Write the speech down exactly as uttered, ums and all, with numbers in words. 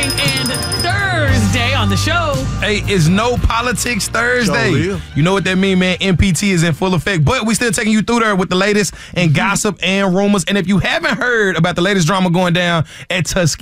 Gang and Thursday on the show. Hey, it's No Politics Thursday. Sure will. You know what that mean, man? M P T is in full effect, but we still taking you through there with the latest and gossip and rumors. And if you haven't heard about the latest drama going down at Tuskegee